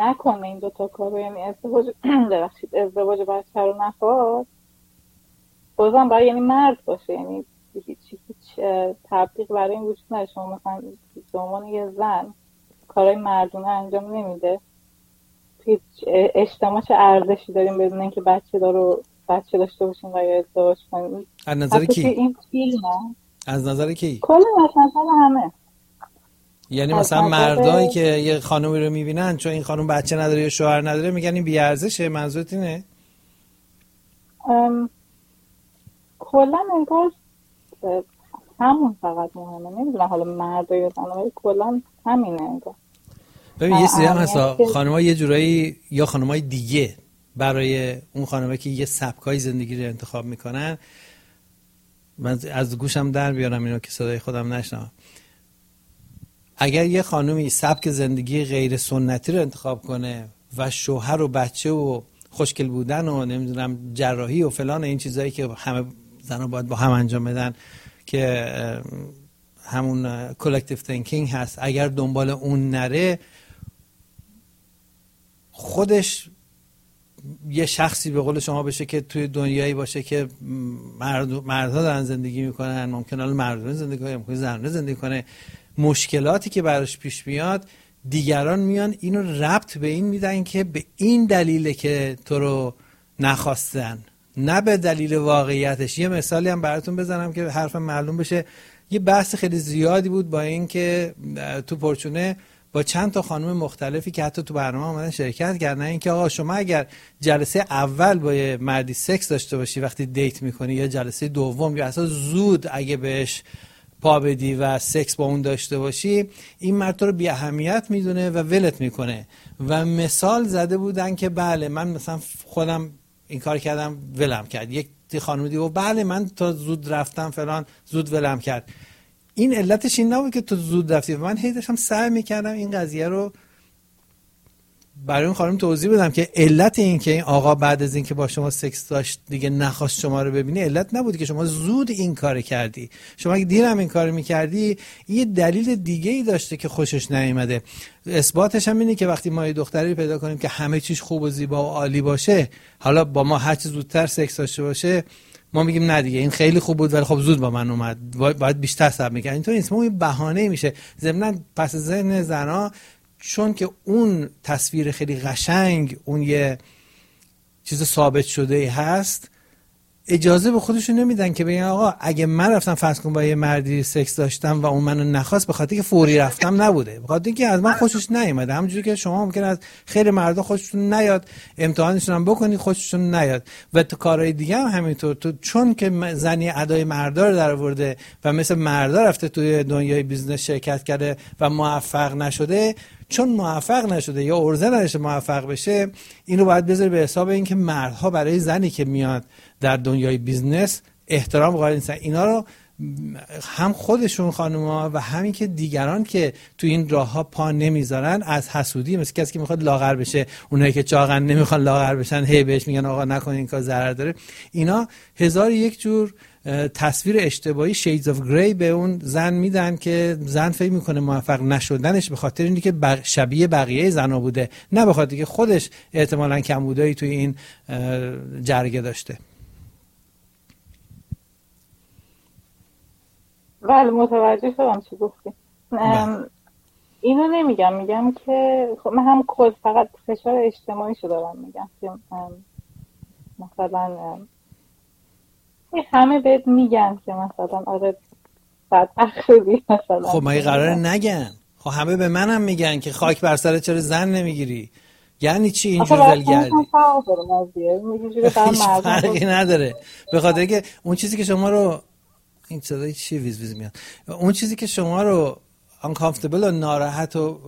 نکنه این دوتا کارو، یعنی ازدواج بچه رو نخواد، بازم باید یعنی مرد باشه، یعنی هیچ تبلیغ برای این وجود نداره. شما مثلا به عنوان یه زن کارهای مردونه انجام نمیده، هیچ اجتماع چه ارزشی داریم بدون اینکه بچه داشته باشیم و یا ازدواج کنیم؟ از نظر کی؟ این فیلم از نظر کی؟ کلا مثلا همه، یعنی مثلا مردایی که یه خانومی رو میبینن چون این خانوم بچه نداره یا شوهر نداره میگن این بی‌ارزشه، منظورت اینه؟ کلا انگار همون فقط مهمه، نمیدونم حالا مرد یا زن، ولی کلا همینه انگار. ببین یه سری هم هستا خانم‌ها یه جورایی یا خانم‌های دیگه برای اون خانم‌ها که یه سبکای زندگی رو انتخاب میکنن، من از گوشم در بیارم اینو که صدای خودم نشنوم. اگر یه خانومی سبک زندگی غیر سنتی رو انتخاب کنه و شوهر و بچه و خوشگل بودن و نمیدونم جراحی و فلان این چیزایی که همه زنها باید با هم انجام بدن که همون کلکتیو تینکینگ هست، اگر دنبال اون نره، خودش یه شخصی به قول شما بشه که توی دنیایی باشه که مردها دارن زندگی میکنن، ممکنه مردونه زندگی کنه، ممکنه زنونه زندگی کنه، مشکلاتی که براش پیش میاد دیگران میان اینو ربط به این میدن که به این دلیله که تو رو نخواستن، نه به دلیل واقعیتش. یه مثالی هم براتون بزنم که حرفم معلوم بشه. یه بحث خیلی زیادی بود با این که تو پرچونه با چند تا خانم مختلفی که حتی تو برنامه اومدن شرکت کردن، این که آقا شما اگر جلسه اول با یه مردی سکس داشته باشی وقتی دیت میکنی، یا جلسه دوم، یا اصلا زود اگه بهش پا بدی و سکس با اون داشته باشی، این مرد تو رو بی اهمیت میدونه و ولت میکنه. و مثال زده بودن که بله من مثلا خودم این کار کردم ولم کرد. یک خانم دیگه بله من تا زود رفتم فلان زود ولم کرد. این علتش این نبود که تو زود رفتی. من هی داشتم سعی میکردم این قضیه رو برای اون خانم توضیح بدم که علت این که این آقا بعد از این که با شما سکس داشت دیگه نخواست شما رو ببینه، علت نبود که شما زود این کار کردی. شما اگه دیر هم این کار میکردی یه دلیل دیگه ای داشته که خوشش نیامده. اثباتش هم اینه که وقتی ما یه دختری پیدا کنیم که همه چیز خوب و زیبا و عالی باشه، حالا با ما هر چه زودتر سکس داشته باشه، ما میگیم نه دیگه این خیلی خوب بود ولی خب زود با من اومد، باید بیشتر صبر می‌کرد. اینطور نیست، ما این بهانه میشه. ضمن پس ذهن زنا چون که اون تصویر خیلی قشنگ، اون یه چیز ثابت شده ای هست، اجازه به خودشون نمیدن که بگن آقا اگه من رفتم فرض کن با یه مردی سکس داشتم و اون منو نخواست، به خاطر که فوری رفتم نبوده، به خاطر که از من خوشش نیومده. همونجوری که شما ممکن از خیلی مردا خوشتون نیاد، امتحانشون هم بکنید خوششون نیاد، و تو کارهای دیگه هم همینطور. تو چون که زنی ادای مردا رو درآورده و مثل مردا رفته توی دنیای بیزنس شرکت کرده و موفق نشده، چون موفق نشده یا ارزه نداشته موفق بشه، اینو باید بذاری به حساب این که مردها برای زنی که میاد در دنیای بیزنس احترام قائل نیستن. اینا رو هم خودشون خانوما و همین که دیگران که تو این راهها پا نمیذارن از حسودی، مثل کسی که میخواد لاغر بشه، اونایی که چاقن نمیخوان لاغر بشن هی بهش میگن آقا نکن این کار ضرر داره. اینا هزار یک جور تصویر اشتباهی shades of gray به اون زن میدن که زن فکر میکنه موفق نشدنش به خاطر اینه که شبیه بقیه زنا بوده، نه به خاطر که خودش احتمالاً کمبودایی توی این جرگه داشته. بله متوجه شدم چی گفتی. اینو نمیگم، میگم که خب من هم فقط فشار اجتماعی شو دارم میگم که مثلا همه بهت میگن که مثلا آره بدبخت شدی مثلا. خب مگه قراره نگن؟ خب همه به منم میگن که خاک بر سرت چرا زن نمیگیری؟ یعنی چی اینجور ولگردی؟ هیچ فرقی نداره، به خاطر که اون چیزی که شما رو، این صدای چی ویز ویز میاد، اون چیزی که شما رو uncomfortable و ناراحت و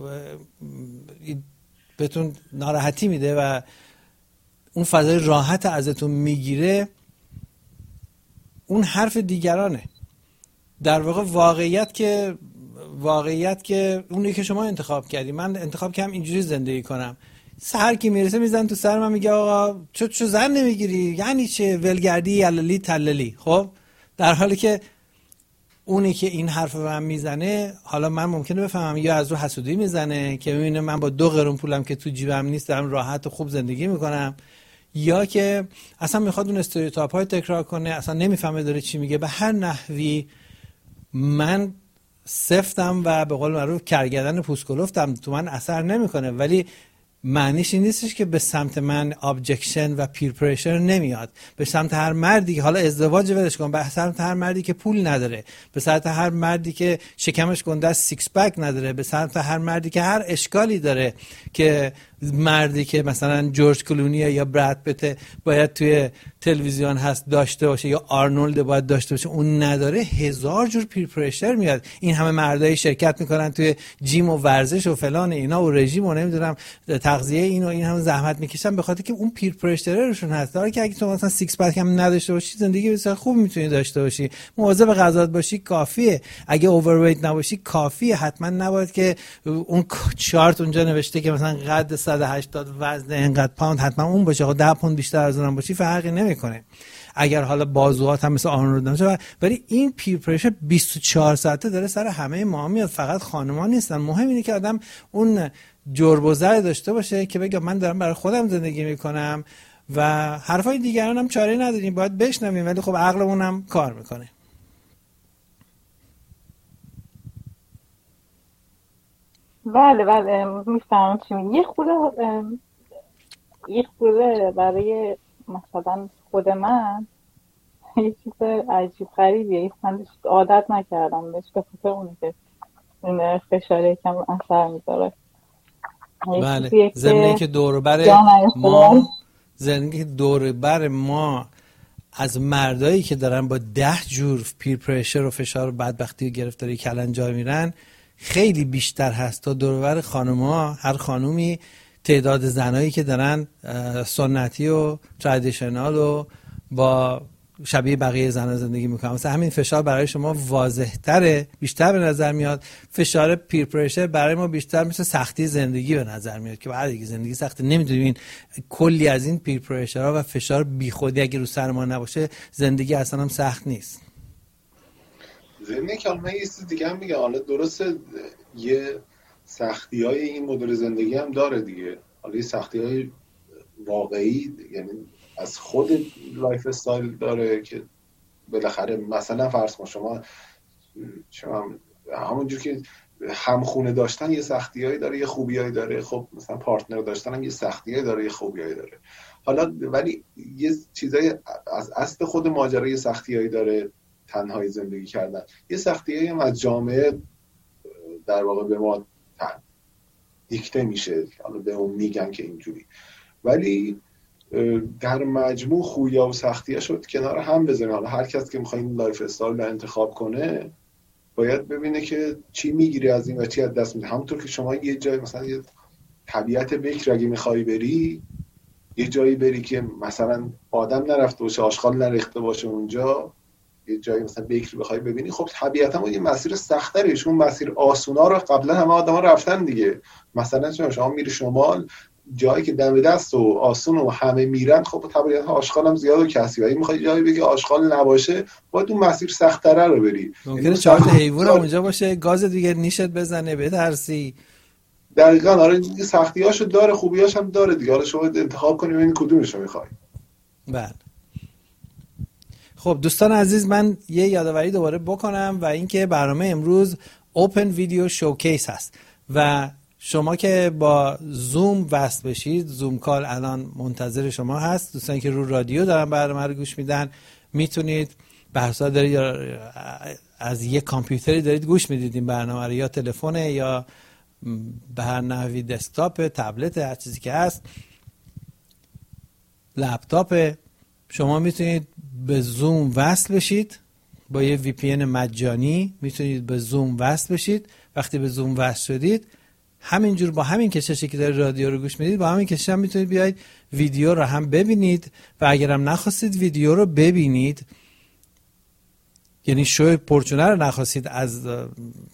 بهتون ناراحتی میده و اون فضای راحت ازتون میگیره، اون حرف دیگرانه. در واقع واقعیت که اونی که شما انتخاب کردی، من انتخاب کردم اینجوری زندگی کنم، سحر که میرسه میزن تو سر من میگه آقا چو زن نمیگیری، یعنی چه ولگردی عللی تللی. خب در حالی که اونی که این حرف به من میزنه، حالا من ممکنه بفهمم یا از رو حسودی میزنه که میبینه من با 2 قرون پولم که تو جیبم نیست دارم راحت و خوب زندگی میکنم، یا که اصلا میخواد اون استریوتایپ های تکرار کنه، اصلا نمیفهمه داره چی میگه. به هر نحوی من سفتم و به قول معروف کرگدن پوسکلفتم، تو من اثر نمیکنه، ولی معنیش این نیستش که به سمت من ابجکشن و پیر پرشر نمیاد. به سمت هر مردی که حالا ازدواج ولش کن، به سمت هر مردی که پول نداره، به سمت هر مردی که شکمش گنده است، سیکس پک نداره، به سمت هر مردی که هر اشکالی داره، که مردی که مثلا جورج کلونی یا براد پیت باید توی تلویزیون هست داشته باشه، یا آرنولد باید داشته باشه، اون نداره، 1000 جور پیر پرشر میاد. این همه مردای شرکت میکنن توی جیم و ورزش و فلان اینا و رژیم و نمیدونم تغذیه این و این هم زحمت میکشن به خاطر که اون پیر پرشر روشون هست. داره که اگه تو مثلا سیکس پک هم نداشته باشی، زندگی بسیار خوب میتونی داشته باشی، مواظب غذات باشی کافیه، اگه اوورویت نباشی کافیه. حتما نباید که اون چارت اونجا نوشته که مثلا قد 180 وزن اینقدر پوند حتما اون باشه. خب 10 پوند بیشتر از اونم باشی فرقی نمیکنه، اگر حالا بازوهات هم مثل آرنولد نمیشه. ولی این پیر پرشر 24 ساعته داره سر همه ما میاد، فقط خانم‌ها نیستن. مهم اینه که آدم اون جربوزر داشته باشه که بگه من دارم برای خودم زندگی میکنم و حرفای دیگران هم چاره نداریم، باید بشنویم، ولی خب عقلمون هم کار میکنه. بله میفهمم چی میگی. یه خورده برای مثلا خود من یه چیز عجیب غریبیه، من عادت نکردم بهش، به خاطر اونه که این فشار یکم اثر میذاره. بله، زمینی که دور بر ما از مردایی که دارن با 10 جور پیر پرشر و فشار و بدبختی و گرفتاری کلنجار میرن خیلی بیشتر هست تا دور بر خانوما. هر خانومی تعداد زنایی که دارن سنتی و ترادیشنال و با شبیه بقیه زنها زندگی میکنن، مثلا همین فشار برای شما واضح‌تره، بیشتر به نظر میاد. فشار پیر پرشر برای ما بیشتر مثل سختی زندگی به نظر میاد که بعد دیگه زندگی سخته، نمیدونیم این کلی از این پیر پرشرها و فشار بیخودی اگه رو سر ما نباشه زندگی اصلا هم سخت نیست. زمینه که من یه چیز دیگه هم میگم، حالا درسته یه سختی‌های این مدل زندگی هم داره دیگه، حالا یه سختی‌های واقعی یعنی از خود لایف استایل داره که بالاخره مثلا فرض کن شما همونجور که همخونه داشتن یه سختی‌هایی داره یه خوبیایی داره، خب مثلا پارتنر داشتن هم یه سختی‌هایی داره یه خوبیایی داره. حالا ولی یه چیزای از اصل خود ماجرا یه سختی‌هایی داره، تنهایی زندگی کردن، یه سختی‌هایی هم از جامعه در واقع به ما دیکته میشه، حالا به اون میگن که اینجوری، ولی در مجموع خوبی‌ها و سختی‌ها شد کنار هم بذاریم. حالا هر کس که می‌خواد این لایف استایل رو انتخاب کنه باید ببینه که چی میگیری از این و چی از دست میده. همونطور که شما یه جای مثلا یه طبیعت بکر اگه می‌خوای بری، یه جایی بری که مثلا آدم نرفته باشه، آشغال نریخته باشه اونجا، یه جایی مثلا بکر بخوای ببینی، خب طبیعتاً یه مسیر سخت‌تره. چون مسیر آسونا رو قبلا همه آدما رفتن دیگه. مثلا شما میری شمال، جایی که دم دست و آسون و همه میرن، خب طبیعتاً آشغال هم زیاد و کثیفه. اگه میخوای جایی بگی آشغال نباشه، باید اون مسیر سخت‌تره رو بری. ممکنه 4 تا حیوان اونجا باشه، گاز دیگه نیشت بزنه، بترسی. دقیقاً. آره سختی‌هاشو داره، خوبیاش هم داره دیگه. حالا شما انتخاب کنید ببین کدومش رو می‌خوای. بله. خب دوستان عزیز، من یه یادآوری دوباره بکنم و اینکه برنامه امروز اوپن ویدیو شوکیس هست و شما که با زوم وصل بشید، زوم کال الان منتظر شما هست. دوستانی که رو رادیو دارن برنامه رو گوش میدن میتونید بحثا دارید از یه کامپیوتری دارید گوش میدید این برنامه رو، یا تلفن یا به هر نحوی دسکتاپ، تبلت، هر چیزی که هست، لپتاپ، شما میتونید به زوم وصل بشید با یه VPN مجانی. میتونید به زوم وصل بشید. وقتی به زوم وصل شدید، همینجور با همین کششی که دارید رادیو رو گوش میدید، با همین کشش هم میتونید بیاید ویدیو رو هم ببینید و اگرم نخواستید ویدیو رو ببینید، یعنی شو پرچونه رو نخواستید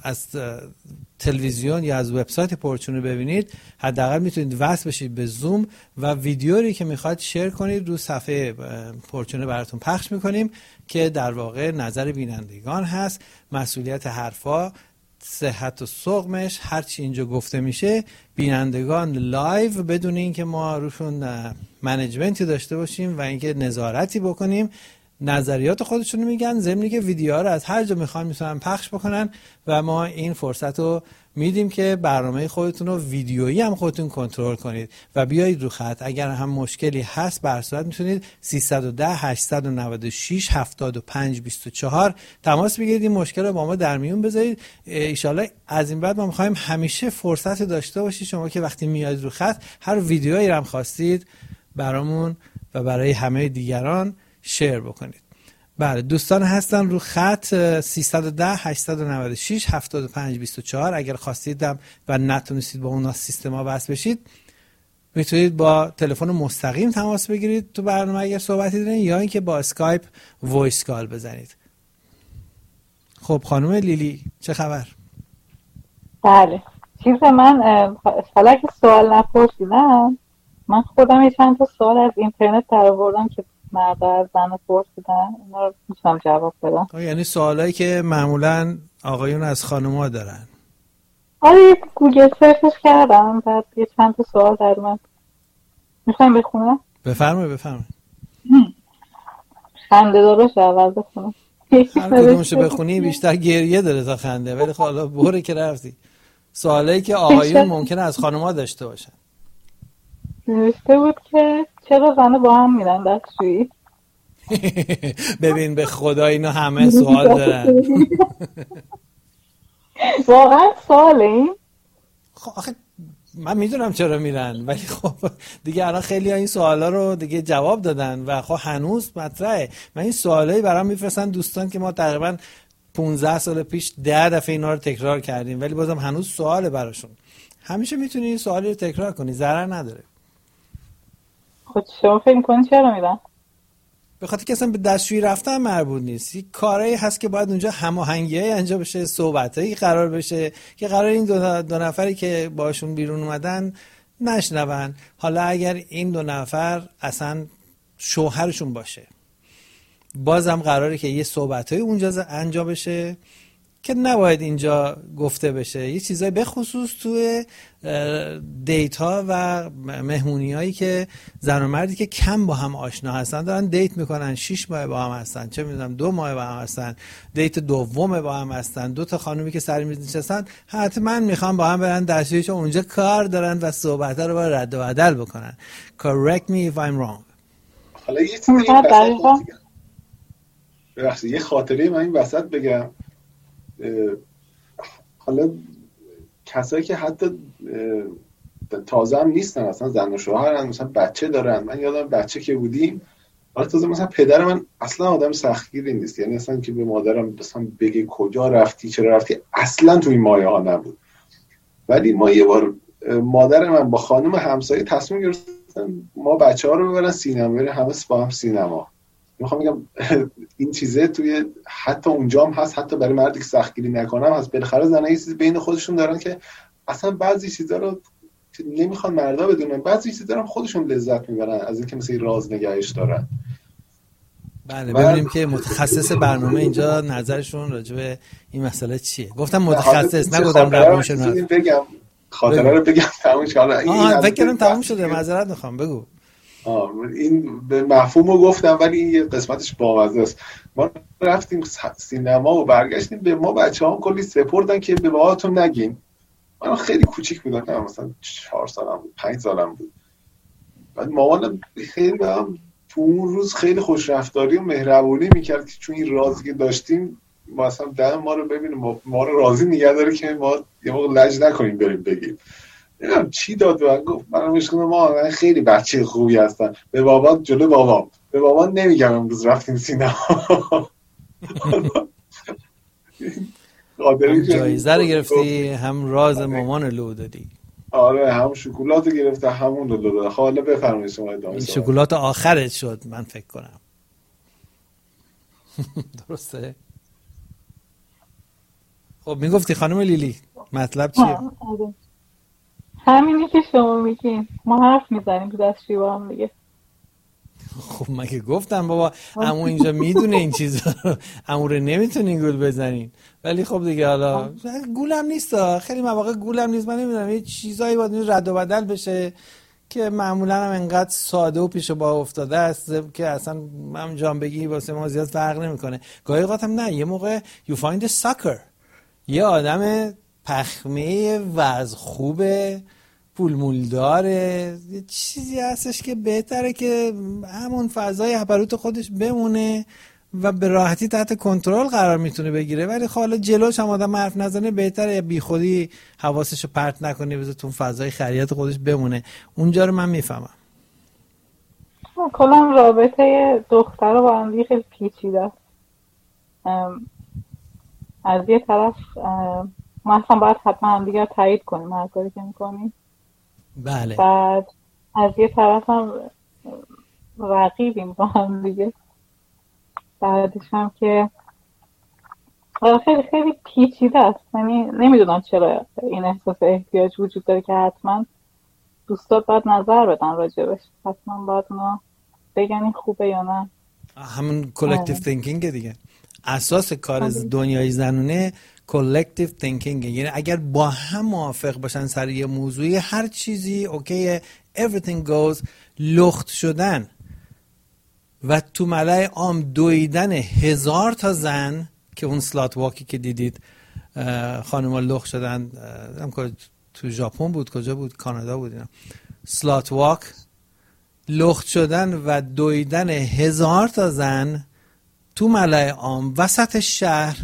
از تلویزیون یا از وبسایت پورچون رو ببینید، حداقل میتونید وصل بشید به زوم و ویدیویی که میخواید شیر کنید رو صفحه پورچون براتون پخش میکنیم که در واقع نظر بینندگان هست. مسئولیت حرفا، صحت و سقمش، هرچی اینجا گفته میشه بینندگان لایو بدون اینکه ما روشون منیجمنتی داشته باشیم و اینکه نظارتی بکنیم نظریات خودشونو میگن، ضمن که ویدیوها رو از هر جا میتونن پخش بکنن و ما این فرصت رو میدیم که برنامه خودتون رو ویدیویی هم خودتون کنترل کنید و بیایید رو خط. اگر هم مشکلی هست به هر صورت میتونید 310 896 75 24 تماس بگیرید، این مشکل رو با ما در میون بذارید. ان شاءالله از این بعد ما میخوایم همیشه فرصت داشته باشید شما که وقتی میایید رو خط هر ویدیویی رو هم خواستید برامون و برای همه دیگران شیر بکنید. بله دوستان هستن رو خط 310 896 75 24. اگر خواستیدم و نتونستید با اون سیستما وصل بشید میتونید با تلفن مستقیم تماس بگیرید تو برنامه اگر صحبتی دارین، یا اینکه با اسکایپ وایس کال بزنید. خب خانم لیلی چه خبر؟ بله من حالا که سوال نپرسیدم، من خودم چند تا سوال از اینترنت در آوردم که مرد از زن پرسیدن، اینا رو میتونم جواب بدم. یعنی سوالایی که معمولا آقایون از خانوما دارن. آره گوگل سرچش کردم بعد یه چند تا سوال در اومد. میخوایم بخونم؟ بفرمایید. خنده دارش اول بخونم. هر کدومشو بخونی بیشتر گریه داره تا خنده، ولی خب حالا بره که رفتی. سوالایی که آقایون ممکنه از خانوما داشته باشن. نوشته بود که چرا زنه با هم میرن دستشویی؟ ببین به خدا اینو همه سوال دارن. واقعا سواله این؟ خب آخه من میدونم چرا میرن، ولی خب دیگه الان خیلی ها این سوالا رو دیگه جواب دادن و خب هنوز مطرحه. من این سوالایی برام میفرستن دوستان که ما تقریبا 15 سال پیش 10 دفعه اینا رو تکرار کردیم، ولی بازم هنوز سواله براشون. همیشه میتونی این سوالی رو تکرار کنی، ضرر نداره. خود شما فکر می‌کنید چرا میرن؟ به خاطر که اصلا به دستشویی رفتن مربوط نیست. یک کاری هست که باید اونجا هماهنگی‌های انجام بشه، صحبتایی قرار بشه که قرار این دو نفری که باشون بیرون اومدن نشنون. حالا اگر این دو نفر اصلا شوهرشون باشه، بازم قراره که یه صحبتایی اونجا انجام بشه که نباید اینجا گفته بشه. یه چیزای به خصوص توی دیتا و مهمونی هایی که زن و مردی که کم با هم آشنا هستن دارن دیت میکنن، 6 ماه با هم هستن، چه میدونم 2 ماه با هم هستن، دیت دوم با هم هستن، 2 تا خانومی که سر میز نشستن حتما میخوان با هم برن دستشویی چون اونجا کار دارن و صحبت‌ها رو باید رد و بدل بکنن. Correct me if I'm wrong. حالا یه چیزی این وسط بگم. یه خاطره من این وسط بگم. حالا کسایی که حتی تازه هم نیستن، اصلا زن و شوهرن، مثلا بچه دارن. من یادم بچه که بودیم، حالا تازه مثلا پدر من اصلا آدم سختگیری نیست، یعنی اصلا که به مادرم مثلا بگه کجا رفتی چرا رفتی اصلا تو این مایه ها نبود. ولی ما یه بار مادر من با خانم همسایه تصمیم گرفتن ما بچه ها رو ببرن سینما، بریم همه با هم سینما. میخوام بگم این چیزه توی حتی اونجا هم هست، حتی برای مردی که سختگیری نکنم هست. بالاخره زنها یه چیزی بین خودشون دارن که اصلا بعضی چیزا رو نمیخوان مردا بدونن، بعضی چیزا رو خودشون لذت میبرن از اینکه مثلا راز نگهش دارن. بله ببینیم که متخصص برنامه اینجا نظرشون راجع به این مسئله چیه. گفتم متخصص نگفتم روانشناس. بگم خاطره رو بگم تموم شد. این فکر کنم تموم شده، معذرت میخوام بگو. این به مفهوم رو گفتم ولی این یه قسمتش بامزه است. ما رفتیم سینما و برگشتیم، به ما بچه هم کلی سپردن که به باهاتون نگین. من خیلی کوچیک بودم، مثلا 4 سالم بود 5 سالم بود. بعد مامانم خیلی به هم تو اون روز خیلی خوش رفتاری و مهربونی میکرد که چون این رازی که داشتیم مثلا دم ما رو ببینه، ما رو راضی نگه داره که ما یه موقع لج نکنیم بریم بگیم. نمیدونم چی داد و گفت منم میشکنم ما خیلی بچه خوبی هستن. به بابا جلو بابام به بابا نمیگم امروز رفتیم سینما. جایزه رو گرفتی، هم راز مامان لو دادی. آره هم شکلات گرفته همون رو داده. حالا بفرمایید شما ادامه. این شکلات آخرت شد من فکر کنم. درسته؟ خب میگفتی خانم لیلی مطلب چیه؟ همینی که شما میگین، ما حرف میزنیم تو دستشویی با هم دیگه. خب من که گفتم بابا عمو اینجا میدونه این چیزا رو، عمو رو نمیتونین گول بزنین. ولی خب دیگه حالا گولم نیست، خیلی مواقع گولم نیست. من نمیدونم یه چیزایی باید رد و بدل بشه که معمولا هم انقدر ساده و پیش با افتاده است که اصلا من جان بگی واسه ما زیاد فرق نمیکنه. گاهی اوقات هم نه، یه موقع you find a sucker، یه آدم پخمه وضع خوبه پول مول داره، یه چیزی هستش که بهتره که همون فضای هپروت خودش بمونه و به راحتی تحت کنترل قرار میتونه بگیره. ولی حالا جلوش هم آدم حرف نزنه بهتره، بی خودی حواسشو پرت نکنه، بذاره تو فضای خریت خودش بمونه. اونجا رو من میفهمم. کلا رابطه دختر با هم خیلی پیچیده. از یه طرف ما اصلا باید حتما هم دیگر تایید کنیم هر کاری که میکنیم. بله. بعد از یه طرف هم رقیبیم با هم دیگه. بعدش هم که خیلی خیلی پیچیده است. یعنی نمیدونم چرا این احساس احتیاج وجود داره که حتما دوستات باید نظر بدن راجبش، حتما باید اونا بگن این خوبه یا نه. همون کولکتیو تینکینگ دیگه. اساس کار دنیای زنونه کولکتیو تینکینگ. یعنی اگر با هم موافق باشن سر یه موضوعی، هر چیزی اوکیه، everything goes. لخت شدن و تو ملأ عام دویدن 1000 تا زن که اون سلات واکی که دیدید خانوما لخت شدن، تو ژاپن بود، کجا بود، کانادا بود، اینا سلات واک، لخت شدن و دویدن 1000 تا زن تو ملأ عام وسط شهر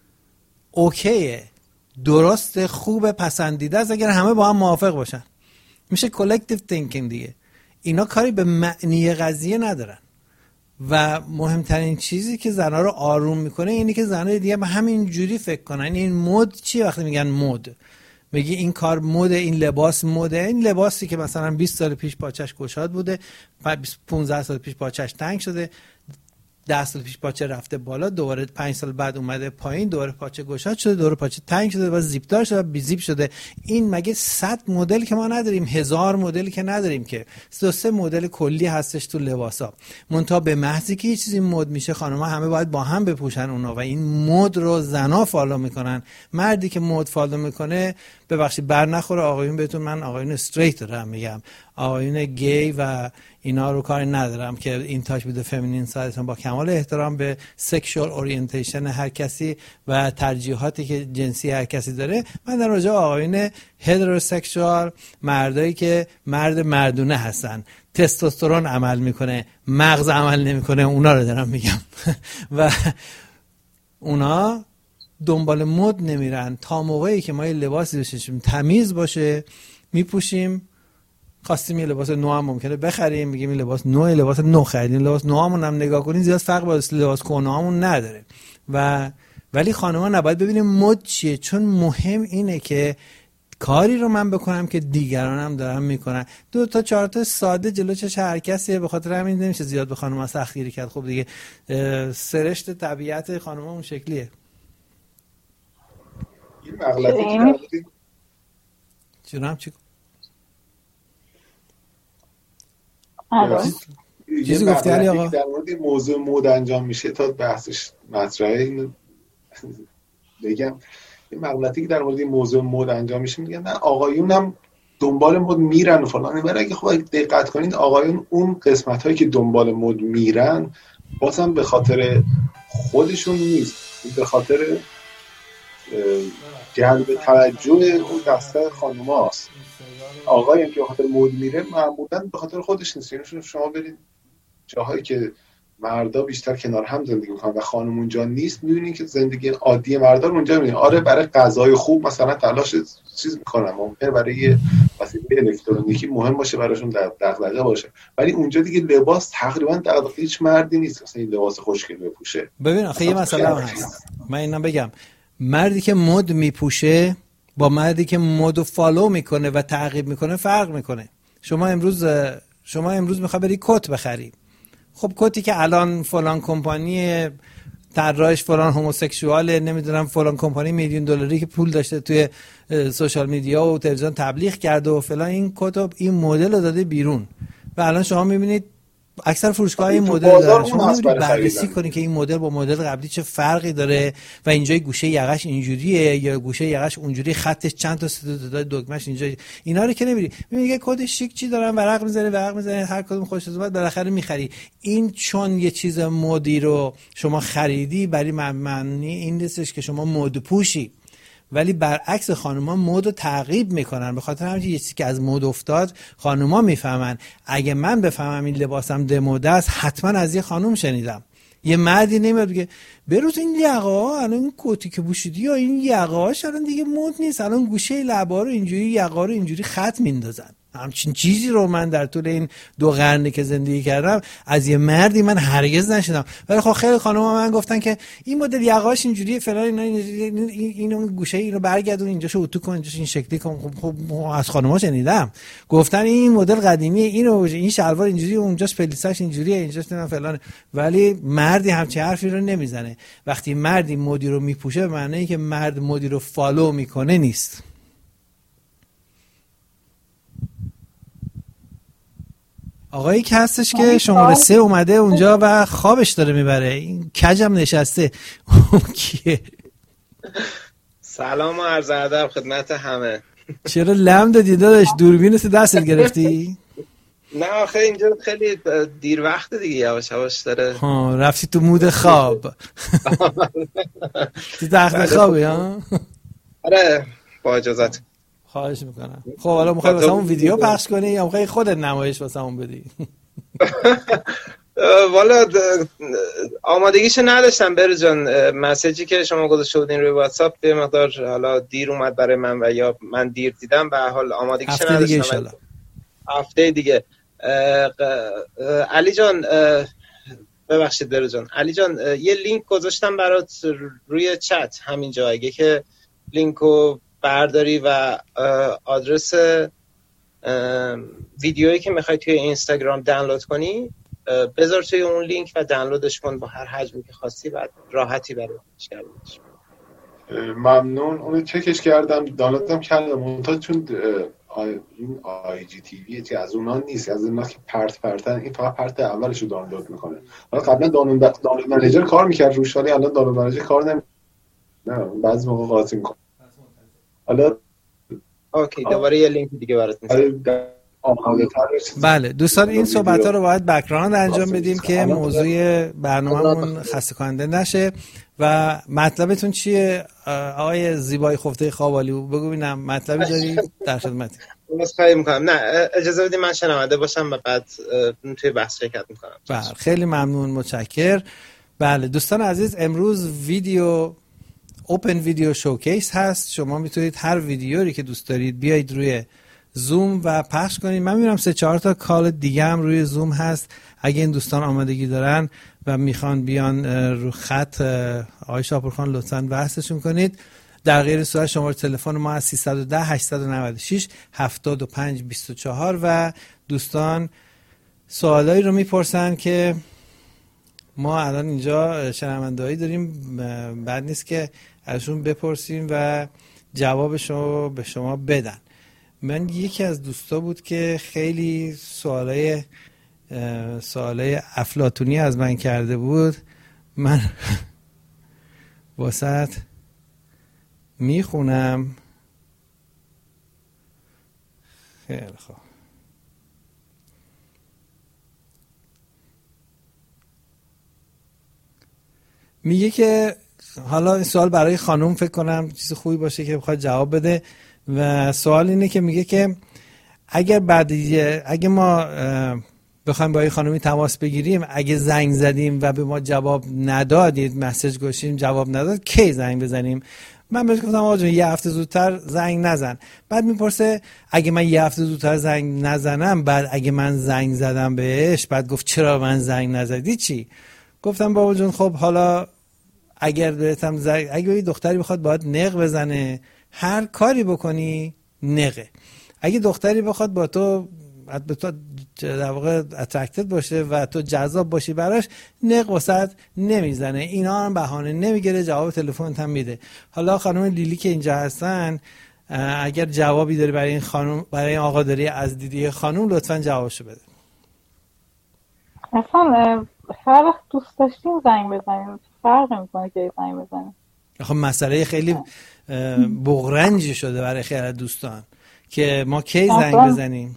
اوکیه، درست، خوبه، پسندیده است اگر همه با هم موافق باشن. میشه کولکتیو تینکینگ دیگه. اینا کاری به معنی قضیه ندارن و مهمترین چیزی که زنها رو آروم میکنه اینی که زنها دیگه به همین جوری فکر کنن. این مد چیه؟ وقتی میگن مد، میگی این کار مده، این لباس مده، این لباسی که مثلا 20 سال پیش پاچش گشاد بوده، 15 سال پیش پاچش تنگ شده، 10 سال پیش پاچه رفته بالا، دوباره 5 سال بعد اومده پایین، دوباره پاچه گشاد شده، دوباره پاچه تنگ شده و زیپدار شده و بی زیپ شده. این مگه 100 مدل که ما نداریم، 1000 مدل که نداریم، که 3 مدل کلی هستش تو لباسا. منتها به محضی که یه چیزی مد میشه خانم‌ها همه باید با هم بپوشن اونا و این مد رو زنا فالو میکنن. مردی که مد فالو میکنه، ببخشید بر نخوره آقایون بهتون، من آقایون استریت دارم میگم، آقایون گی و اینا رو کاری ندارم که این تاچ بده فمینین سایدتون، با کمال احترام به سکشوال اورینتیشن هر کسی و ترجیحاتی که جنسی هر کسی داره. من در رابطه آقایون هتروسکشوال، مردایی که مردونه هستن، تستوسترون عمل میکنه، مغز عمل نمیکنه، اونا رو دارم میگم. و اونا دنبال مد نمیرن تا موقعی که ما یه لباسی بشیم تمیز باشه میپوشیم. خواستیم یه لباس نو هم ممکنه بخریم، میگیم این لباس نو، لباس نو خریدیم، لباس نو همون هم نگاه کنین زیاد فرق با لباس کهنه همون نداره. ولی خانم‌ها نباید ببینیم مد چیه، چون مهم اینه که کاری رو من بکنم که دیگران هم دارن میکنن. 2 تا 4 تا ساده جلو چش هر کسیه، به خاطر همین نمیشه زیاد به خانم‌ها سختگیری کرد. خب دیگه سرشت طبیعت خانم‌ها اون شکلیه. این مغلطی جونم چی چیزی گفتی علی آقا؟ در مورد این موضوع مد انجام میشه تا بحثش مطرحه، اینو بگم. این مغلطی که در مورد این موضوع مد انجام میشه، میگن نه آقایون هم دنبال مد میرن و فلان. برای اگه خب دقت کنید آقایون اون قسمت هایی که دنبال مد میرن بازم به خاطر خودشون نیست، به خاطر جلب توجه اون دسته خانوماست. آقایی که به خاطر مد میره معمولا به خاطر خودش نیست. یعنی شما برید جاهایی که مردا بیشتر کنار هم زندگی میکنن و خانم اونجا نیست، میبینید که زندگی عادی مردا رو اونجا میبینید. آره برای غذای خوب مثلا تلاش چیز میکنن، ممکنه برای وسیله الکترونیکی مهم باشه براشون دغدغه باشه، ولی اونجا دیگه لباس تقریبا دغدغه هیچ مردی نیست مثلا این لباس خوشگل بپوشه. ببین آخه یه مسئله هست، من اینا بگم، مردی که مد میپوشه با مردی که مدو فالو میکنه و تعقیب میکنه فرق میکنه. شما امروز میخوای بری کت بخری، خب کتی که الان فلان کمپانی طراحش فلان هموسکسواله، نمیدونم فلان کمپانی میلیون دلاری که پول داشته توی سوشال میدیا و تلویزیون تبلیغ کرده و فلان، این کتب این مدل رو داده بیرون و الان شما میبینید اکثر فروشگاه این مدل داره. شما می‌بینید بررسی کنید که این مدل با مدل قبلی چه فرقی داره و اینجای گوشه یقش اینجوریه یا گوشه یقش اونجوری، خطش چند تا تعداد دکمه‌اش اینجا، اینا رو که نمی‌بینی. میگه کد شیک چی دارن، ورق می‌زنه هر کدوم خوشت اومد بالاخره می‌خری. این چون یه چیز مدی رو شما خریدی برای معنی این نیستش که شما مد پوشی، ولی برعکس خانوما مد رو تعقیب میکنن. به خاطر همین یه چیزی که از مد افتاد خانوما میفهمن. اگه من بفهمم این لباسم دموده است، حتما از یه خانوم شنیدم. یه مردی نمیاد بگه بروز این یقه‌ها الان این کتی که پوشیدی یا این یقه‌هاش الان دیگه مد نیست، الان گوشه لبا رو اینجوری یقه‌ها رو اینجوری خط میندازن. همچین چیزی رو من در طول این 2 قرنی که زندگی کردم از یه مردی من هرگز نشدم. ولی خب خیلی خانم‌ها من گفتن که این مدل یقه‌اش اینجوریه فلان، اینو گوشه اینو برگردون اینجاشو اتو کن اینجاش این شکلی کن. خب از خانم‌ها شنیدم گفتن این مدل قدیمیه، اینو این شلوار اینجوریه، اونجاش پلیساش اینجوریه، اینجاش نه فلان. ولی مردی همچین حرفی رو نمیزنه. وقتی مردی مدی رو میپوشه به معنی اینکه مرد مدی رو فالو میکنه نیست. آقایی که هستش که شماره 3 اومده اونجا و خوابش داره میبره، این کجم نشسته اون کیه؟ سلام و عرض ادب خدمت همه. چرا لم دادی داداش؟ دوربین تو دستت گرفتی؟ نه آخه اینجا خیلی دیر وقت دیگه، یواش یواش داره. رفتی تو مود خواب. تو تخت خوابی ها؟ آره با اجازت. خواهش میکنم. خب حالا میخوای واسمون ویدیو پخش کنی یا میخوای خودت نمایش واسمون بدی؟ والا آمادگیشو نداشتم بروز جان. مسیجی که شما گذاشته بودین روی واتساپ یه مقدار حالا دیر اومد برای من و یا من دیر دیدم و حال آمادگیشو نداشتم. دیگه انشالله. هفته دیگه. علی جان ببخشید بروز جان. علی جان یه لینک گذاشتم برات روی چت همینجا، اگه که لینکو برداری و آدرس ویدیویی که میخوای توی اینستاگرام دانلود کنی بذار توی اون لینک و دانلودش کن با هر حجمی که خواستی، بعد راحتی برای کردنش. ممنون. اونو چکش کردم دانلودم کردم منتها چون این آی جی تی وی چی از اونها نیست، از اونها که پرتن، این فقط پرت اولش رو دانلود میکنه. حالا قبلا دانلود منیجر کار میکرد روش، ولی الان دانلود منیجر کار نه بعضی موقع قاطی میکنه. حالا اوکی دوباره یه لینک دیگه برات میذارم. بله دوستان این صحبت‌ها رو باید بک‌گراند انجام بدیم که موضوع برنامه‌مون خسته کننده نشه. و مطلبتون چیه آقای زیبای خفته خوابالی؟ بگو ببینم مطلبی داری؟ در خدمتی. خواهی میکنم. نه اجازه بدید من شنونده باشم و بعد توی بحث شرکت میکنم. بله خیلی ممنون، متشکر. بله دوستان عزیز امروز ویدیو اوپن ویدیو شوکیس هست. شما میتونید هر ویدیویی که دوست دارید بیایید روی زوم و پخش کنید. من میبینم 3-4 تا کال دیگه هم روی زوم هست. اگه این دوستان آمادگی دارن و میخوان بیان رو خط آقای شاپورخان لطفاً بحثشون کنید. در غیر صورت شماره تلفن ما از 310 896 7524 و دوستان سوالایی رو میپرسن که ما الان اینجا شنونده‌ای داریم، بعد نیست که ازشون بپرسیم و جوابش رو به شما بدن. من یکی از دوستا بود که خیلی سوالای افلاطونی از من کرده بود. من واسط میخونم. خیلی خوب. میگه که حالا این سوال برای خانم فکر کنم چیز خوبی باشه که بخواد جواب بده و سوال اینه که میگه که اگه ما بخوایم با این خانمی تماس بگیریم، اگه زنگ زدیم و به ما جواب ندادید، مسیج گوشیم جواب نداد، کی زنگ بزنیم؟ من بهش گفتم آقا جون یه هفته زودتر زنگ نزن. بعد میپرسه اگه من یه هفته زودتر زنگ نزنم، بعد اگه من زنگ زدم بهش، بعد گفت چرا من زنگ نزدی چی؟ گفتم بابا جون خب حالا اگر یه دختری بخواد باید نق بزنه، هر کاری بکنی نقه. اگه دختری بخواد با تو به تو در واقع اترکتد باشه و تو جذاب باشی براش، نق واسط نمیزنه، اینا هم بهانه نمیگیره، جواب تلفنت هم میده. حالا خانم لیلی که اینجا هستن، اگر جوابی داری برای این خانم، برای این آقا داری از دیدی خانم، لطفا جوابشو بده. اصلا هر وقت دوست داشتیم زنگ بزنیم، فرق میکنه که زنگ بزنیم. خب مسئله خیلی بغرنجی شده برای خیلی از دوستان که ما کی زنگ بزنیم.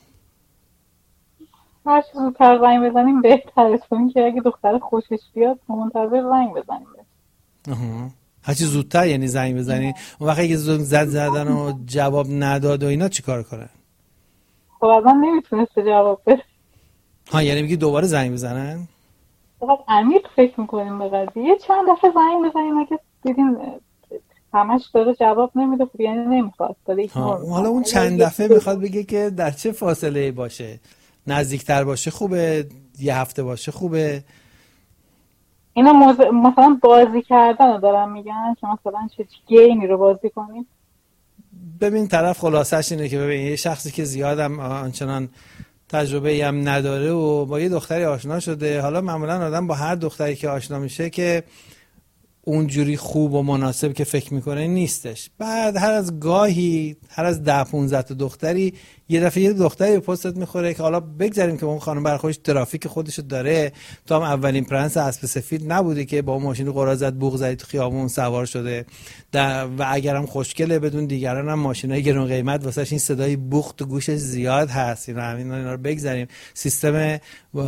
هر چیز زودتر زنگ بزنیم بهتره، چون که اگه دختر خوشش بیاد منتظر زنگ بزنیم. هر چیز زودتر یعنی زنگ بزنیم. اون وقتی که زدن و جواب نداد و اینا چیکار کنن؟ خب اصلا نمیتونسته جواب بده. یعنی میگی دوباره زنگ بزنن؟ فقط عمیق فکر میکنیم به قضیه. چند دفعه زنگ بزنیم اگه دیدیم همش داره جواب نمیده، خب یعنی نمیخواد. حالا اون چند دفعه میخواد بگه که در چه فاصله باشه، نزدیکتر باشه خوبه، یه هفته باشه خوبه. اینا مثلا بازی کردن رو دارن میگن که مثلا چه گیمی رو بازی کنیم. ببین طرف خلاصش اینه که ببین یه شخصی که زیادم آنچنان تجربه‌ای هم نداره و با یه دختری آشنا شده، حالا معمولا آدم با هر دختری که آشنا میشه که اونجوری خوب و مناسب که فکر میکنه نیستش. بعد هر از گاهی، هر از 10-15 تا دختری، یه دفعه یه دختری به پستت میخوره که حالا بگذاریم که اون خانم برخوش ترافیک خودشو داره، تو هم اولین پرنس اسب سفید نبوده که با اون ماشین قرا زد بوق زدی تو خیابون سوار شده و اگرم خوشگله بدون دیگران هم ماشینای گرون قیمت واسش این صدای بوق تو گوشش زیاد هست. اینا رو بگذاریم. سیستم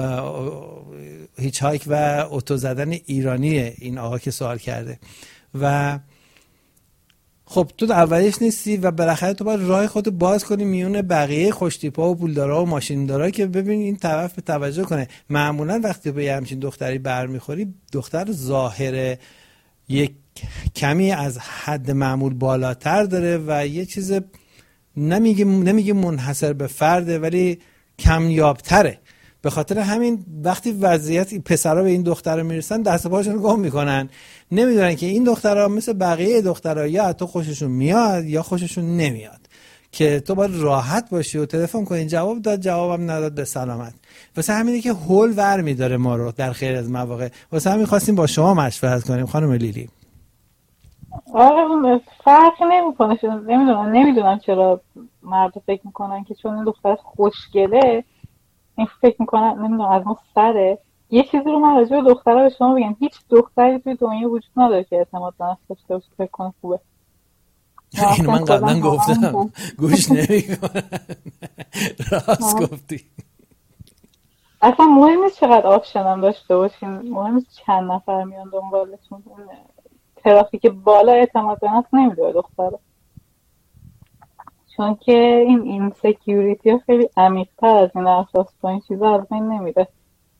هیچ هایک و اتو زدن ایرانیه این آقا که سوال کرده و خب تو اولیش نیستی و بالاخره تو باید راه خودت باز کنی میون بقیه خوشتیپا و پولدارا و ماشیندارا که ببین این طرف به توجه کنه. معمولا وقتی به همچین دختری برمیخوری، دختر ظاهر یک کمی از حد معمول بالاتر داره و یه چیز نمیگه منحصر به فرده ولی کمیابتره. به خاطر همین وقتی وضعیت پسرا به این دخترا میرسن دست پاشون گم میکنن، نمیدونن که این دخترا مثل بقیه دخترا یا تو خوششون میاد یا خوششون نمیاد، که تو باید راحت باشی و تلفن کنی. جواب داد، جوابم نداد، به سلامت. واسه همینه که هول ور میداره ما رو در خیلی از مواقع. واسه همین خواستیم با شما مشورت کنیم خانم لیلی. آره فرق نمیکنه. نمیدونم چرا مرد فکر میکنن که چون این دختر خوشگله این فکر میکنن نمیدونم از ما سره. یه چیزی رو من راجع به دخترها به شما بگم، هیچ دختری توی دنیا وجود نداره که اعتماد به نفس داشته باشه فکر کنه خوبه. اینو من قبلا گفتم گوش نمیکنن. راست گفتی. اصلا مهم نیست چقدر آپشن هم داشته باشین، مهم نیست چند نفر میان دنبالتون. ترافیک بالا اعتماد به نفس نمیده به دخترها، چون که این سکیوریتی ها خیلی عمیق‌تر از این اساس با این چیزا از بین نمیره.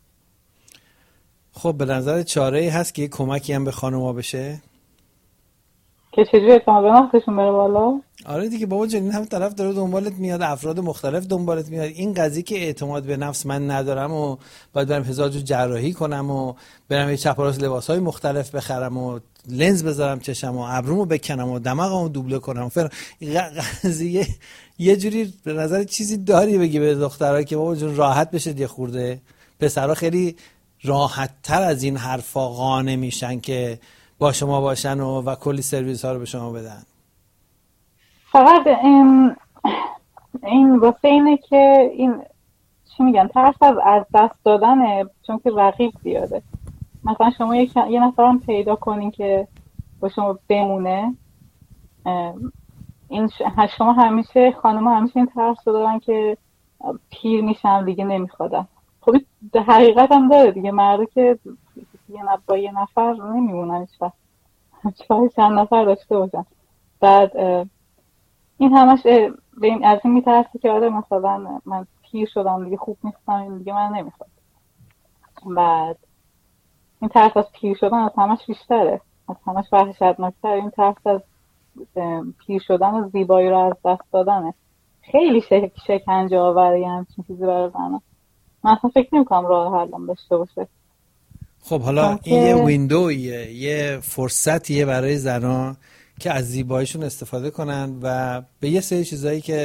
خب به نظر چاره‌ای هست که کمکی هم به خانوما بشه که چجوری اعتماد به نفسشون بره بالا؟ آره دیگه بابا جان، این همه طرف داره دنبالت میاد، افراد مختلف دنبالت میاد. این قضیه که اعتماد به نفس من ندارم و باید برم 1000 جو جراحی کنم و برم یه چپاراس لباسای مختلف بخرم و لنز بذارم چشم و ابرومو بکنم و دماغمو دوبله کنم و قضیه یه جوری به نظر چیزی داری بگی به دخترها که بابا جون راحت بشه یه خورده. پسرها خیلی راحت تر از این حرفا قانع میشن که با شما باشن و کلی سرویس ها رو به شما بدن. فقط این واسه اینه که این چی میگن ترس از دست دادنه، چون که رقیب زیاده. مثلا شما یه نفرم پیدا کنین که با شما بمونه، این شما همیشه خانم‌ها همیشه این ترس رو دارن که پیر میشن دیگه نمیخوادن. خب در حقیقت هم داره دیگه، مرده که با یه نفر نمیمونن هیچ وقت، چند نفر داشته باشن. بعد این همش از این میترسه که آره مثلا من پیر شدم دیگه خوب نیستم دیگه من نمیخواد. بعد این ترس از پیر شدن از همش بیشتره، از همش وحشتناکتره. این ترس از پیر شدن و زیبایی رو از دست دادنه. خیلی شکنجه آوره همچین چیزی برای زنه. من اصلا فکر نمی‌کنم راه حلم داشته باشه. خب حالا این یه ویندویه، یه فرصتیه برای زنها که از زیباییشون استفاده کنن و به یه سری چیزایی که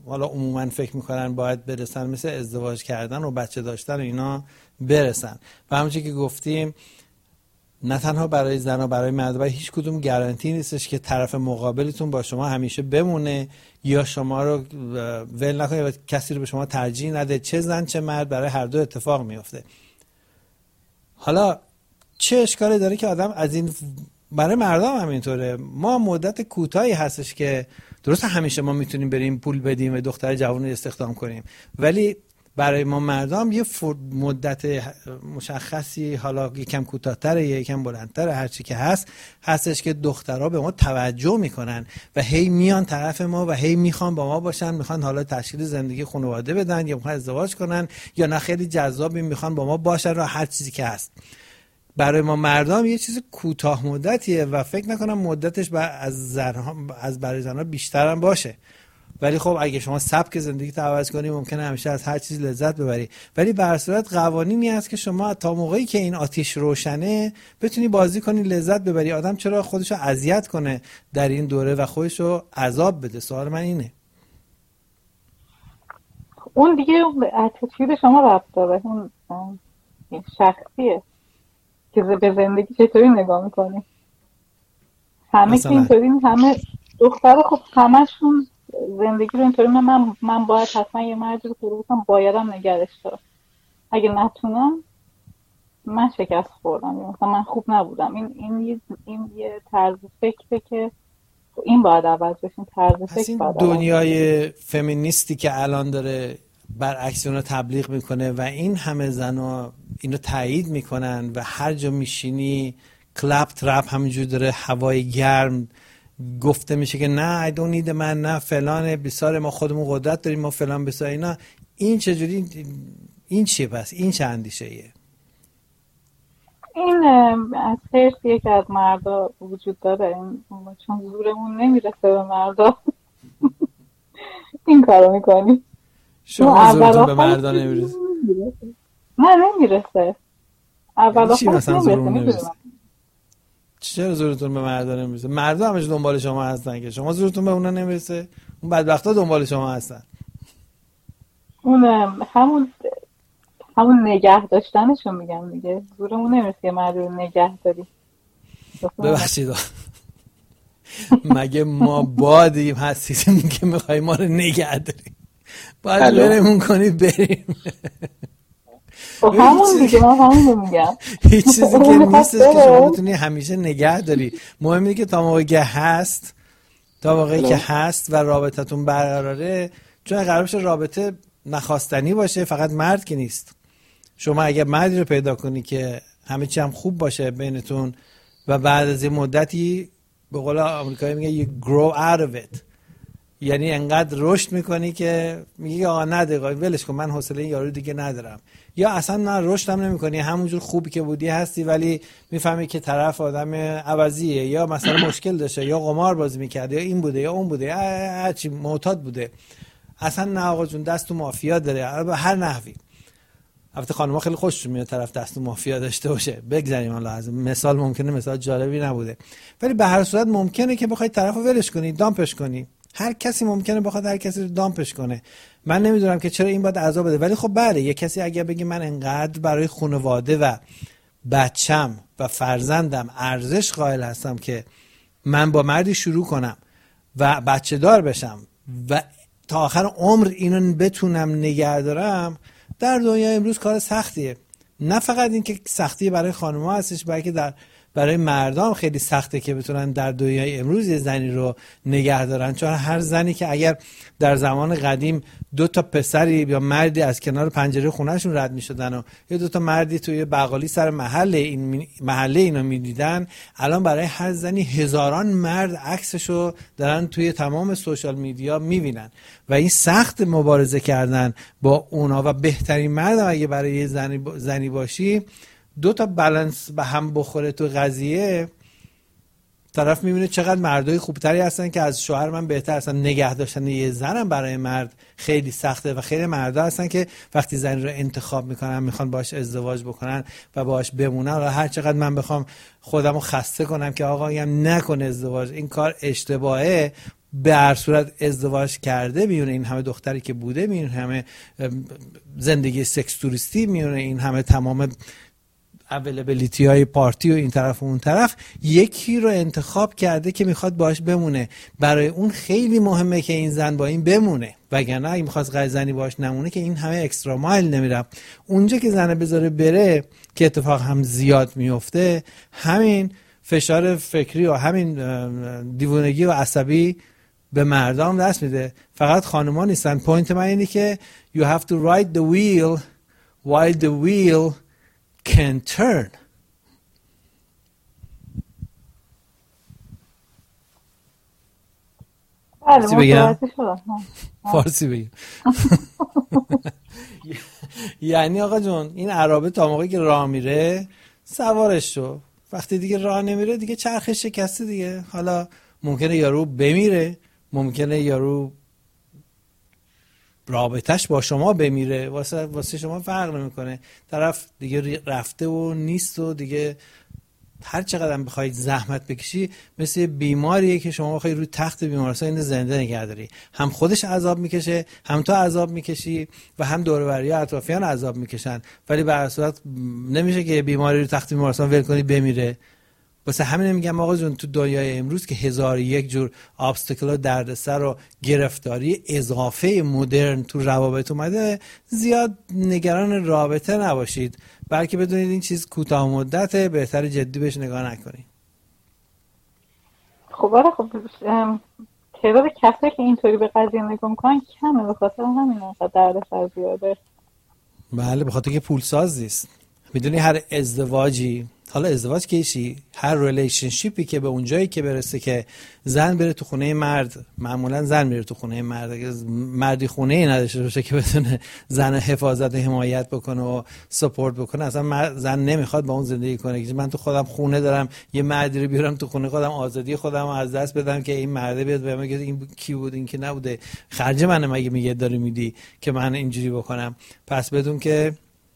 حالا عموما فکر میکنن باید برسن، مثل ازدواج کردن و بچه داشتن و اینا برسن. و همونچه که گفتیم نه تنها برای زن و برای مرد، ولی هیچ کدوم گارانتی نیستش که طرف مقابلتون با شما همیشه بمونه یا شما رو ول نکنه و کسی رو به شما ترجیح نده، چه زن چه مرد، برای هر دو اتفاق میفته. حالا چه اشکالی داره که آدم از این، برای مردم هم اینطوره، ما مدت کوتاهی هستش که درست همیشه ما میتونیم بریم پول بدیم و دختر جوان رو استخدام کنیم، ولی برای ما مردم یه مدت مشخصی، حالا یکم کوتاه‌تره یکم بلندتره، هر چی که هستش که دخترها به ما توجه میکنن و هی میان طرف ما و هی میخوان با ما باشن، میخوان حالا تشکیل زندگی خانواده بدن یا میخوان ازدواج کنن یا نه خیلی جذابی میخوان با ما باشن و هر چیزی که هست. برای ما مردم یه چیز کوتاه مدتیه و فکر نکنم مدتش از برای زنها بیشتر هم باشه. ولی خب اگه شما سبک زندگی تو عوض کنی ممکنه همیشه از هر چیز لذت ببری، ولی به هر صورت قوانینی هست که شما تا موقعی که این آتیش روشنه بتونی بازی کنی، لذت ببری. آدم چرا خودشو اذیت کنه در این دوره و خودشو عذاب بده؟ سوال من اینه. اون دیگه اتیتود شما ربط داره، اون شخصیه که به زندگی چطوری نگاه میکنی. همه که اینطوری، همه دختر خب همشون زندگی رو اینطوری، من باید حتما یه مردی رو پیدا کنم، بایدم نگرش دارم، اگه نتونم من شکست خوردم، مثلا من خوب نبودم. این یه طرز فکره که این باید عوض بشین، طرز فکر باید دنیای فمینیستی که الان داره برعکس اون رو تبلیغ میکنه و این همه زنا اینو تایید میکنن و هر جا میشینی کلپ ترپ همینجور داره هوای گرم گفته میشه که نه I don't need من، نه فلان بسار، ما خودمون قدرت داریم، ما فلان بسار. اینا این چجوری، این چیه پس؟ این چه اندیشه ایه؟ این از حرصیه که از مردا وجود داره، چون زورمون نمیرسه به مردا این کارو میکنی. شما زورتون به مردا نمیرسه؟ نه نمیرسه. اول چی مثلا زورمون نمیرسه؟ چرا زورتون به مردا نمیرسه؟ مردا همش دنبال شما هستن که شما زورتون به اونا نمیرسه. اون بدبختا دنبال شما هستن. اون همون نگه داشتنشو میگم دیگه. زورمون نمیرسه یه مرد رو نگه داری. ببخشید مگه ما بادیم هستیم که میخوای ما رو نگه داریم؟ باید برمون کنید بریم. همون دیگه، من همون میگم هیچ چیزی که نیست که شما بتونی همیشه نگه داری. مهم اینه که تا موقعی که هست و رابطتون برقراره، چون قرار بشه رابطه نخواستنی باشه، فقط مرد که نیست. شما اگه مردی رو پیدا کنی که همه چی هم خوب باشه بینتون و بعد از این مدتی به قول آمریکایی میگه you grow out of it، یعنی انقدر رشد میکنی که میگی آقا نه دیگه ولش کن، من حوصله این یارو دیگه ندارم، یا اصلا نه رشد هم نمیکنی، همونجور خوبی که بودی هستی، ولی میفهمی که طرف آدم عوضیه، یا مثلا مشکل داشته، یا قمار بازی میکرده، یا این بوده یا اون بوده، هرچی معتاد بوده، اصلا نه آقا جون دست تو مافیا داره به هر نحوی. البته خانم‌ها خیلی خوششون میاد طرف دست تو مافیا داشته باشه، بگذاریم حالا از مثال، ممکنه مثال جالبی نبوده، ولی به هر صورت ممکنه که بخوای طرفو ولش کنی، دامپش کنی. هر کسی ممکنه بخواد هر کسی رو دامپش کنه. من نمیدونم که چرا این باید عذاب بده، ولی خب بله، یه کسی اگه بگه من انقدر برای خانواده و بچم و فرزندم ارزش قائل هستم که من با مردی شروع کنم و بچه دار بشم و تا آخر عمر اینو بتونم نگه دارم، در دنیا امروز کار سختیه. نه فقط این که سختی برای خانم‌ها هستش، بلکه برای مردم خیلی سخته که بتونن در دنیای امروز یه زنی رو نگه دارن، چون هر زنی که اگر در زمان قدیم 2 تا پسری یا مردی از کنار پنجره خونهشون رد می‌شدن و یا 2 تا مردی توی بقالی سر محله اینو می‌دیدن، الان برای هر زنی هزاران مرد عکسشو دارن توی تمام سوشال میدیا می‌بینن و این سخت مبارزه کردن با اونا. و بهترین مرد اگه برای یه زنی باشی 2 تا بالانس به هم بخوره تو قضیه، طرف میبینه چقدر مردای خوبتری هستن که از شوهر من بهتر هستن. نگه داشتن یه زنم برای مرد خیلی سخته و خیلی مردا هستن که وقتی زنی رو انتخاب میکنن میخوان باش ازدواج بکنن و باش بمونن و هر چقدر من بخوام خودمو خسته کنم که آقا نکن ازدواج، این کار اشتباهه، به هر صورت ازدواج کرده، میونه این همه دختری که بوده، میونه همه زندگی سکس توریستی، میونه این همه تمام اویلیبیلیتی های پارتی و این طرف و اون طرف، یکی رو انتخاب کرده که میخواد باش بمونه. برای اون خیلی مهمه که این زن با این بمونه، وگرنه اگه میخواست زنی باش نمونه که این همه اکسترا مایل نمیره. اونجا که زنه بذاره بره، که اتفاق هم زیاد میفته، همین فشار فکری و همین دیوونگی و عصبی به مردم دست میده. فقط خانوما نیستن. پوینت من اینه که you have to ride the wheel while the wheel can turn. فارسی بگم؟ فارسی بگم. یعنی آقا جون این عربه تا موقعی که راه میره سوارش شو، وقتی دیگه راه نمیره دیگه چرخش شکسته دیگه. حالا ممکنه یارو بمیره، ممکنه یارو رابطش با شما بمیره، واسه شما فرق نمیکنه. طرف دیگه رفته و نیست و دیگه هر چقدر هم بخواید زحمت بکشی مثل بیماریه که شما بخواید روی تخت بیمارستان این زنده نگه داری. هم خودش عذاب میکشه، هم تو عذاب میکشی و هم دور و بری اطرافیان عذاب میکشن. ولی به هر صورت نمیشه که بیماری رو تخت بیمارستان ول کنی بمیره. واسه همین میگم آقا جون تو دنیای امروز که 1001 جور ابستاکل و دردسر و گرفتاری اضافه مدرن تو روابط اومده، زیاد نگران رابطه نباشید، بلکه بدونید این چیز کوتاه مدته، بهتر جدی بهش نگاه نکنید. خب آره، خب تعداد کسایی که اینطوری به قضیه نگاه میکنن کمه، به خاطر همین انقدر دردسر زیاده. بله، به خاطر که پولساز نیست. میدونی هر ازدواجی، حالا ازدواج کیشی، هر ریلیشنشیپی که به اون جایی که برسه که زن بره تو خونه مرد، معمولا زن میره تو خونه مرد، اگه مردی خونه ای نداشته باشه که بتونه زن حفاظت و حمایت بکنه و سپورت بکنه، اصلا زن نمیخواد با اون زندگی کنه که من تو خودم خونه دارم یه مردی رو بیارم تو خونه خودم، آزادی خودم رو از دست بدم که این مرده بیاد بهم بگه این کی بود، این که نبوده، خرج منه مگه میگه داری میدی که من اینجوری بکنم. پس بدون که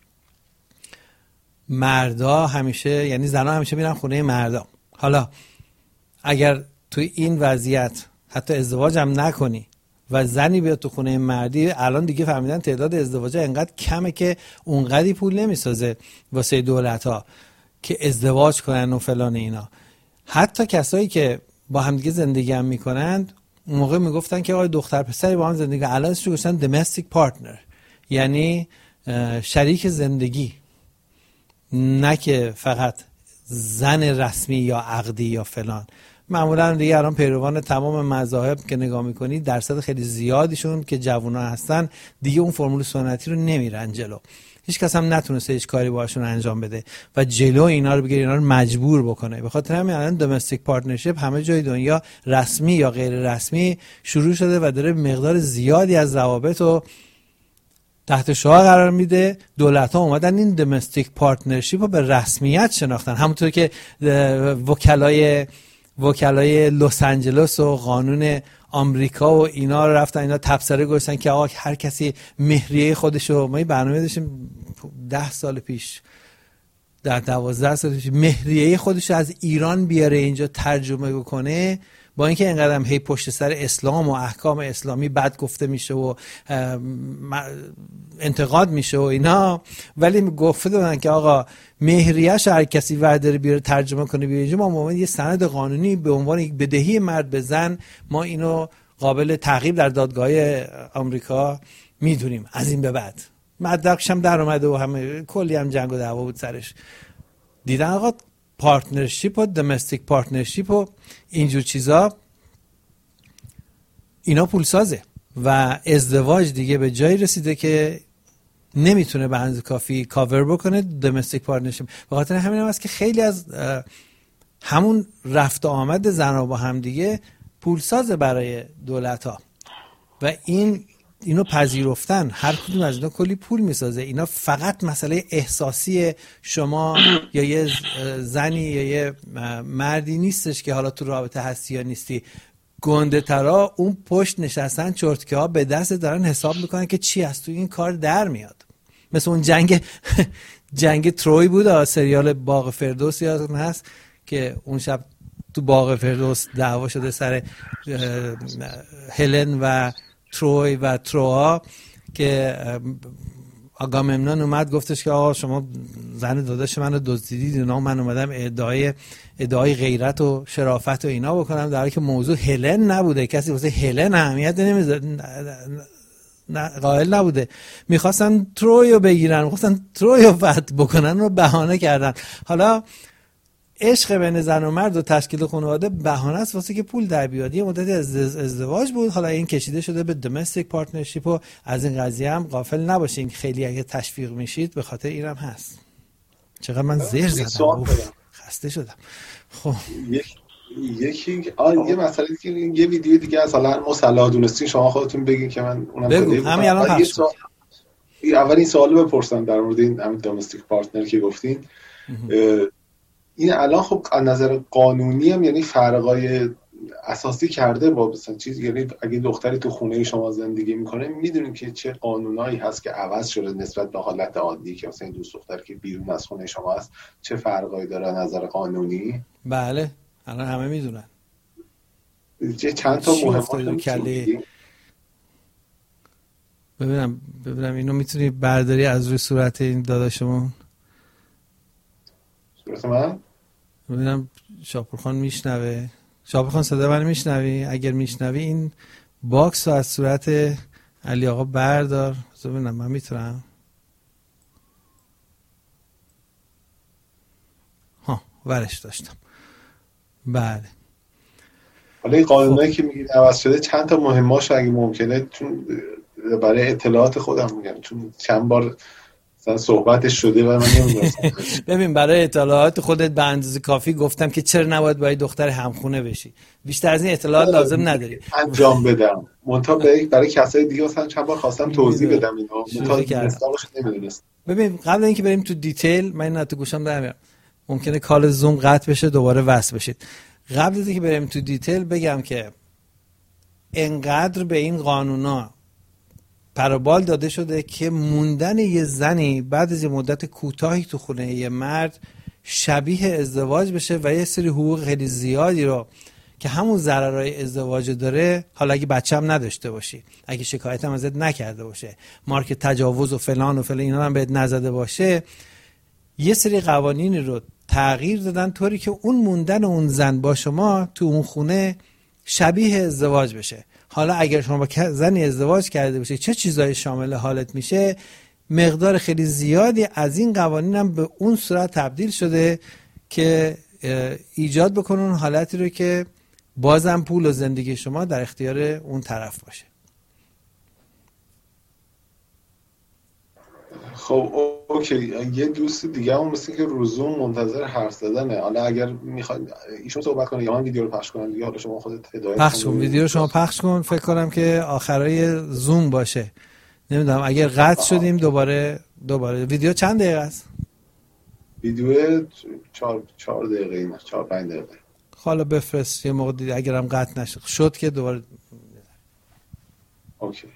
مردا همیشه، یعنی زنها همیشه میرن خونه مردا. حالا اگر توی این وضعیت حتی ازدواج هم نکنی و زنی بیاد تو خونه مردی، الان دیگه فهمیدن تعداد ازدواجا انقدر کمه که اونقدی پول نمیسازه واسه دولت‌ها که ازدواج کنن و فلان اینا. حتی کسایی که با همدیگه زندگی هم میکنند اون موقع میگفتن که آقای دختر پسری با هم زندگی، الان چی گفتن؟ domestic partner، یعنی شریک زندگی، نه که فقط زن رسمی یا عقدی یا فلان. معمولا دیگه الان پیروان تمام مذاهب که نگاه میکنید درصد خیلی زیادیشون که جوونا هستن دیگه اون فرمول سنتی رو نمیرن جلو. هیچ کس هم نتونسته هیچ کاری باهاشون انجام بده و جلو اینا رو بگیره، اینا رو مجبور بکنه. به خاطر همین الان دومستیک پارتنرشیپ همه جای دنیا رسمی یا غیر رسمی شروع شده و داره مقدار زیادی از روابط رو تحت شعار قرار میده. دولت‌ها اومدن این domestic partnership رو به رسمیت شناختن، همونطور که وکلای لس آنجلس و قانون آمریکا و اینا رو رفتن اینا تبصره گذاشتن که آقا هر کسی مهریه خودشو، ما این برنامه داشتیم 10 سال پیش، در 12 سال پیش، مهریه خودشو از ایران بیاره اینجا ترجمه بکنه. با اینکه اینقدر هی پشت سر اسلام و احکام اسلامی بد گفته میشه و انتقاد میشه و اینا، ولی گفته دادن که آقا مهریه‌اش هر کسی وعده بیاره ترجمه کنه بیاره اینجا، ما به عنوان یه سند قانونی به عنوان یک بدهی مرد به زن ما اینو قابل تعقیب در دادگاه آمریکا میدونیم. از این به بعد مدرکش هم در اومده و همه کلی هم جنگ و دعوا بود سرش. دیدن آقا پارتنرشیپ و domestic پارتنرشیپ و اینجور چیزا اینا پولسازه و ازدواج دیگه به جایی رسیده که نمیتونه به اندازه کافی کاور بکنه domestic پارتنرشیپ. به خاطر همین هم هست که خیلی از همون رفت و آمد زنها با هم دیگه پولسازه برای دولت‌ها و اینو پذیرفتن. هر کدوم از اینا کلی پول میسازه. اینا فقط مسئله احساسی شما یا یه زنی یا یه مردی نیستش که حالا تو رابطه هستی یا نیستی. گنده ترا اون پشت نشستن چرتکه ها به دست دارن حساب میکنن که چی از تو این کار در میاد. مثل اون جنگ تروی بود، سریال باغ فردوس یادتون هست که اون شب تو باغ فردوس دعوا شده سر هلن و تروی و تروآ که آگاممنون اومد گفتش که آقا شما زن داداش منو دزدیدید اینا، من اومدم ادعای غیرت و شرافت و اینا بکنم، در حالی که موضوع هلن نبوده، کسی واسه هلن اهمیت قائل نبوده، میخواستن ترویو بگیرن، میخواستن ترویو فتح بکنن و بهانه کردن. حالا عشق بین زن و مرد و تشکیل خانواده بهانه است واسه که پول در بیاد. یه مدتی از ازدواج بود، حالا این کشیده شده به domestic partnership و از این قضیه هم غافل نباشین. خیلی اگه تشویق میشید به خاطر اینم هست. چقدر من زیر زدم، خسته شدم. خب یه مسئله که یه ویدیو دیگه از حالا مصالحه دونستین شما خودتون بگین که من اونم بگو. همین الان پخش کن. اول این سوالو بپرسم در مورد این همین domestic partner که گفتین. این الان خب از نظر قانونی هم یعنی فرقای اساسی کرده با مثلا چیز، یعنی اگه دختری تو خونه شما زندگی میکنه میدونیم که چه قانونایی هست که عوض شده نسبت به حالت عادی که مثلا دوست دختر که بیرون از خونه شما هست چه فرقایی داره از نظر قانونی؟ بله الان همه میدونن. چند تا مهمه ببینم اینو میتونی برداری از روی صورت این داداشمون؟ صورت من؟ ببینم شاپورخان میشنوه. شاپورخان صدا من میشنوی؟ اگر میشنوی این باکس رو از صورت علی آقا بردار. ببینم من میتونم. ورش داشتم. بله. حالا این قانونایی که میگید عوض شده چند تا مهماش اگه ممکنه، چون برای اطلاعات خودم میگم چون چند بار مثلا صحبتش شده و من نمیدونم. ببین برای اطلاعات خودت به اندازه کافی گفتم که چرا نباید با دختر همخونه بشی. بیشتر از این اطلاعات لازم نداری. انجام بدم. منتها برای کسای دیگه مثلا چند بار خواستم توضیح بدم اینو. منتها مستاقش نمیدونست. ببین قبل اینکه بریم تو دیتیل من اینا تو گوشم در میارم. ممکنه کال زوم قطع بشه دوباره وصل بشید. قبل از اینکه بریم تو دیتیل بگم که انقدر به این قانونا پروبال داده شده که موندن یه زنی بعد از یه مدت کوتاهی تو خونه یه مرد شبیه ازدواج بشه و یه سری حقوق خیلی زیادی رو که همون ضررهای ازدواج داره، حالا اگه بچه هم نداشته باشی، اگه شکایت هم ازت نکرده باشه، مارک تجاوز و فلان اینا هم بهت نزده باشه، یه سری قوانینی رو تغییر دادن طوری که اون موندن اون زن با شما تو اون خونه شبیه ازدواج بشه. حالا اگر شما با زنی ازدواج کرده باشی چه چیزایی شامل حالت میشه؟ مقدار خیلی زیادی از این قوانین هم به اون صورت تبدیل شده که ایجاد بکنه اون حالتی رو که بازم پول و زندگی شما در اختیار اون طرف باشه. خب اوکی. یه دوست دیگه هم مثل که روزوم منتظر حرف زدنه. حالا اگر میخواید ایشون صحبت کنه یا من ویدیو رو پخش کنم دیگه، حالا شما خودت هدایت پخش کن. ویدیو رو شما پخش کن. فکر کنم که آخرای زوم باشه. نمیدونم اگر قطع شدیم دوباره ویدیو چند دقیقه است؟ ویدیو 4 دقیقه اینا، 4-5 دقیقه. حالا بفرست یه موقع دیگه اگرم قطع نشد که دوباره. اوکی.